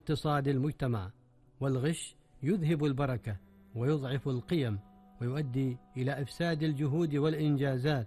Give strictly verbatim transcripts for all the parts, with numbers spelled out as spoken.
اقتصاد المجتمع، والغش يذهب البركة ويضعف القيم ويؤدي إلى إفساد الجهود والإنجازات،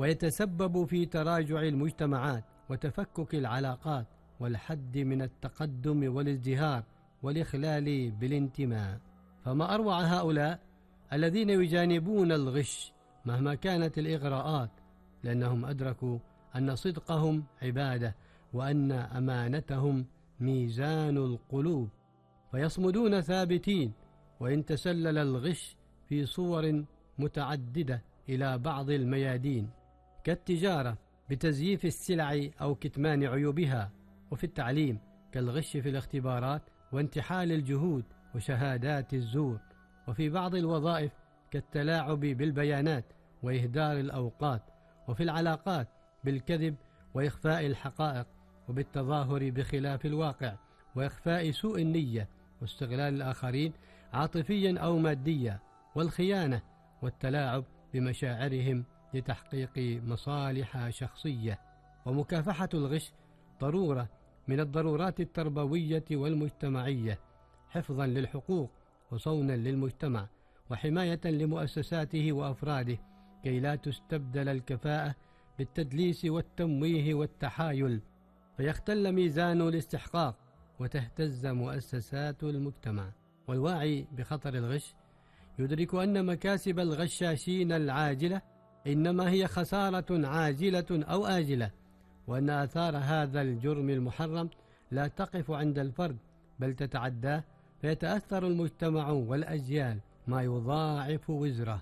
ويتسبب في تراجع المجتمعات وتفكك العلاقات والحد من التقدم والازدهار والإخلال بالانتماء. فما أروع هؤلاء الذين يجانبون الغش مهما كانت الإغراءات، لأنهم أدركوا أن صدقهم عبادة وأن أمانتهم ميزان القلوب، فيصمدون ثابتين وإن تسلل الغش في صور متعددة إلى بعض الميادين، كالتجارة بتزييف السلع أو كتمان عيوبها، وفي التعليم كالغش في الاختبارات وانتحال الجهود وشهادات الزور، وفي بعض الوظائف كالتلاعب بالبيانات وإهدار الأوقات، وفي العلاقات بالكذب وإخفاء الحقائق وبالتظاهر بخلاف الواقع وإخفاء سوء النية واستغلال الآخرين عاطفيا أو ماديا، والخيانة والتلاعب بمشاعرهم لتحقيق مصالح شخصية. ومكافحة الغش ضرورة من الضرورات التربوية والمجتمعية، حفظا للحقوق وصونا للمجتمع وحماية لمؤسساته وأفراده، كي لا تستبدل الكفاءة بالتدليس والتمويه والتحايل فيختل ميزان الاستحقاق وتهتز مؤسسات المجتمع. والواعي بخطر الغش يدرك أن مكاسب الغشاشين العاجلة إنما هي خسارة عاجلة أو آجلة، وأن آثار هذا الجرم المحرم لا تقف عند الفرد بل تتعداه، فيتأثر المجتمع والأجيال ما يضاعف وزره.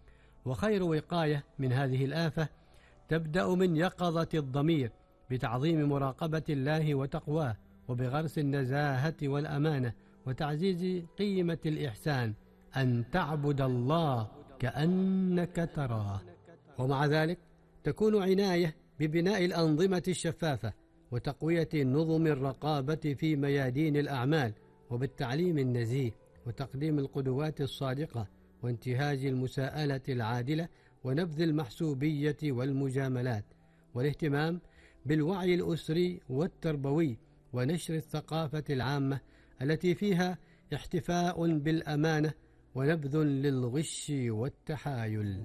وخير وقاية من هذه الآفة تبدأ من يقظة الضمير بتعظيم مراقبة الله وتقواه، وبغرس النزاهة والأمانة، وتعزيز قيمة الإحسان، أن تعبد الله كأنك تراه. ومع ذلك تكون عناية ببناء الأنظمة الشفافة وتقوية نظم الرقابة في ميادين الأعمال، وبالتعليم النزيه وتقديم القدوات الصادقة وانتهاج المساءلة العادلة ونبذ المحسوبية والمجاملات، والاهتمام بالوعي الأسري والتربوي ونشر الثقافة العامة التي فيها احتفاء بالأمانة ونبذ للغش والتحايل.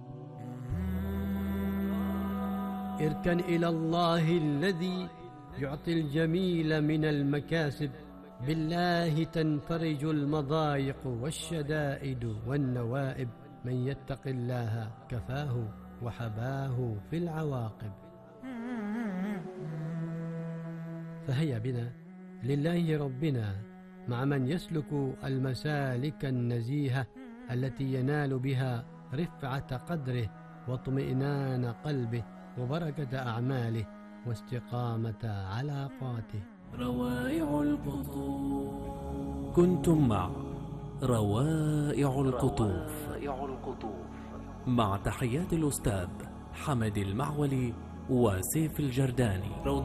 اركن إلى الله الذي يعطي الجميل من المكاسب، بالله تنفرج المضايق والشدائد والنوائب، من يتق الله كفاه وحباه في العواقب. فهيا بنا لله ربنا مع من يسلك المسالك النزيهة التي ينال بها رفعة قدره واطمئنان قلبه وبركة أعماله واستقامة علاقاته. روائع القطوف. كنتم مع روائع القطوف مع تحيات الأستاذ حمد المعولي وسيف الجرداني.